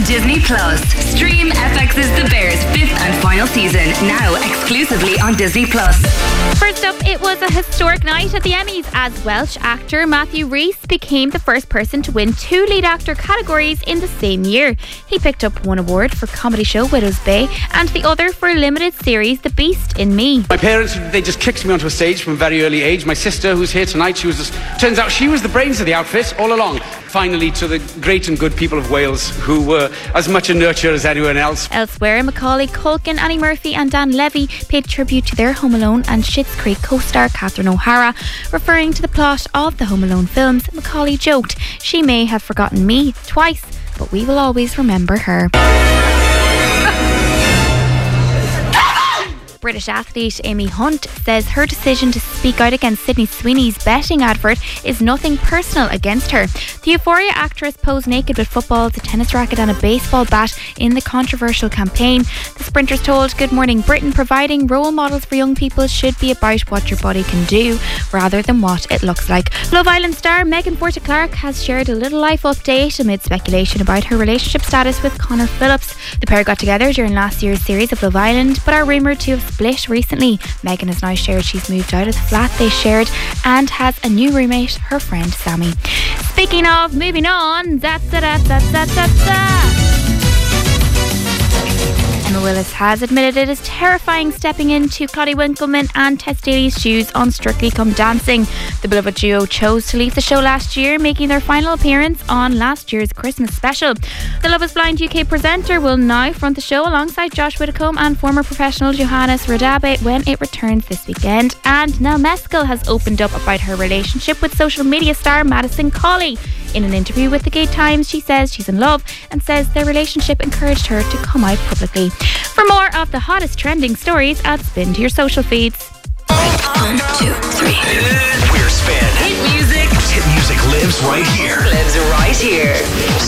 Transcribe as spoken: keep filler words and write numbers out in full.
Disney Plus. Stream F X's The Bears fifth and final season, now exclusively on Disney Plus. First up, it was a historic night at the Emmys as Welsh actor Matthew Rhys became the first person to win two lead actor categories in the same year. He picked up one award for comedy show Widow's Bay and the other for limited series The Beast in Me. My parents, they just kicked me onto a stage from a very early age. My sister, who's here tonight, she was just, turns out she was the brains of the outfit all along. Finally, to the great and good people of Wales, who were as much a nurture as anyone else. Elsewhere, Macaulay Culkin, Annie Murphy and Dan Levy paid tribute to their Home Alone and Schitt's Creek co-star Catherine O'Hara. Referring to the plot of the Home Alone films, Macaulay joked, "She may have forgotten me twice, but we will always remember her." British athlete Amy Hunt says her decision to speak out against Sydney Sweeney's betting advert is nothing personal against her. The Euphoria actress posed naked with footballs, a tennis racket and a baseball bat in the controversial campaign. The sprinters told Good Morning Britain providing role models for young people should be about what your body can do rather than what it looks like. Love Island star Megan Forte Clark has shared a little life update amid speculation about her relationship status with Connor Phillips. The pair got together during last year's series of Love Island but are rumoured to have split recently. Megan has now shared she's moved out of the flat they shared and has a new roommate, her friend Sammy. Speaking of moving on, da da da da da da da. Emma Willis has admitted it is terrifying stepping into Claudia Winkleman and Tess Daly's shoes on Strictly Come Dancing. The beloved duo chose to leave the show last year, making their final appearance on last year's Christmas special. The Love is Blind U K presenter will now front the show alongside Josh Widdicombe and former professional Johannes Radabe when it returns this weekend. And Nell Meskel has opened up about her relationship with social media star Madison Colley. In an interview with the Gay Times, she says she's in love and says their relationship encouraged her to come out publicly. For more of the hottest trending stories, add Spin to your social feeds. One, two, three. We're Spin. Hit music. Hit music lives right here. Lives right here.